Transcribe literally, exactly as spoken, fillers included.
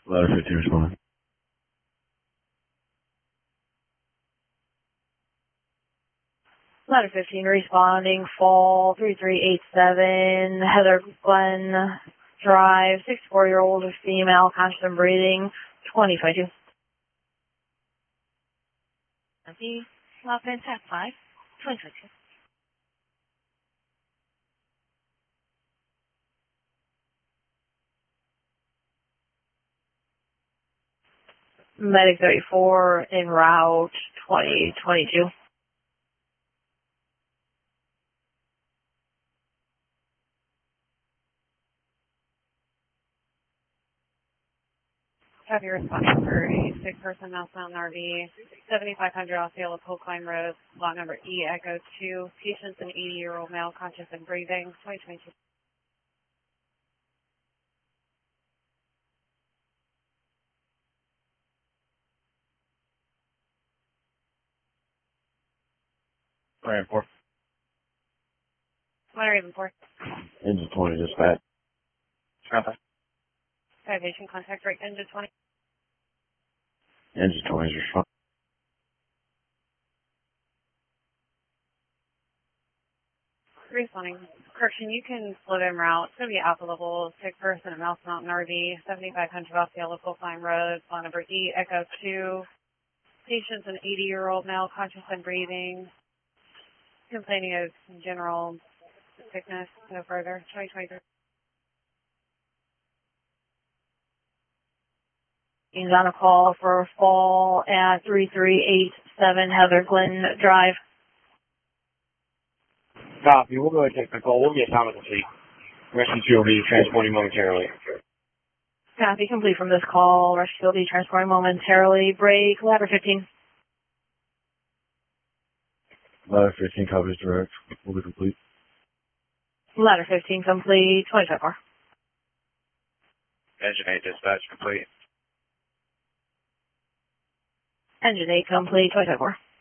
Ladder fifteen responding. Ladder fifteen responding, fall three three eight seven, Heather Glen Drive, sixty-four-year-old female, conscious and breathing, twenty twenty-two. The Los Angeles five, twenty twenty-two. Medic thirty-four en route, twenty twenty-two. Have your response for a sick person, Mouse Mountain R V, seventy-five hundred Osceola Polkline Road, lot number E Echo two, patient's an eighty-year-old male, conscious and breathing, twenty twenty-two. Ryan four. What are you even for? Engine twenty dispatch. Copy. Citation contact rate engine twenty. Engine twenty is responding. Responding. Correction, you can slow them route. It's going to be alpha level, sick person at Mouse Mountain R V, seventy-five hundred Osceola Polkline Road, lot number E Echo two, patient's an eighty-year-old male, conscious and breathing, complaining of general sickness, no further, twenty twenty-three. He's on a call for fall at three three eight seven Heather Glen Drive. Copy. We'll go ahead and take the call. We'll get time at the seat. Rescue two will be transporting momentarily. Copy complete from this call. Rescue will be transporting momentarily. Break, ladder fifteen. Ladder fifteen copies direct. Will be complete. Ladder fifteen complete, twenty-five four. Engine eight dispatch complete. Engine eight complete, twenty-five four.